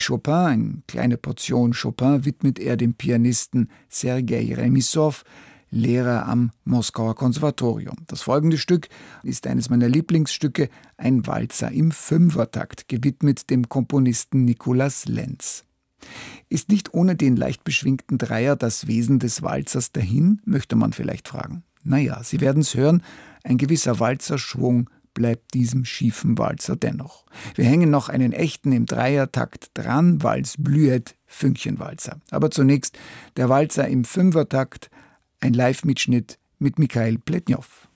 Chopin, eine kleine Portion Chopin, widmet er dem Pianisten Sergei Remissow, Lehrer am Moskauer Konservatorium. Das folgende Stück ist eines meiner Lieblingsstücke, ein Walzer im Fünfertakt, gewidmet dem Komponisten Nikolaus Lenz. Ist nicht ohne den leicht beschwingten Dreier das Wesen des Walzers dahin, möchte man vielleicht fragen. Naja, Sie werden's hören, ein gewisser Walzerschwung bleibt diesem schiefen Walzer dennoch. Wir hängen noch einen echten im Dreiertakt dran, Vals Blüet, Fünkchenwalzer. Aber zunächst der Walzer im Fünfertakt, ein Live-Mitschnitt mit Michail Pletnjow.